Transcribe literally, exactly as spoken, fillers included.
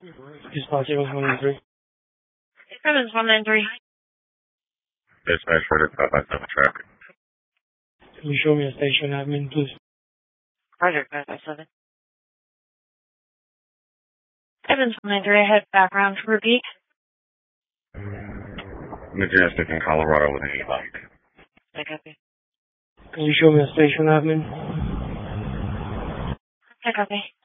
Dispatch Evans one nine three. Evans one nine three. Dispatch for the five five seven traffic. Can you show me a station admin, please? Roger, five five seven. Evans one nine three, I had background to repeat. Majestic in Colorado with an e-bike. I copy. Can you show me a station admin? I copy.